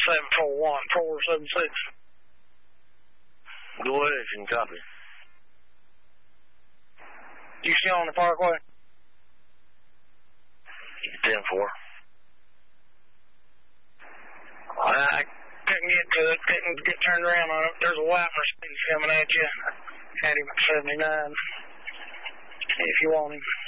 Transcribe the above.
741-476. Go ahead, you can copy. You still on the Parkway? 10-4. I couldn't get to it, couldn't get turned around on it. There's a white Mercedes coming at you. Had him at 79. If you want him.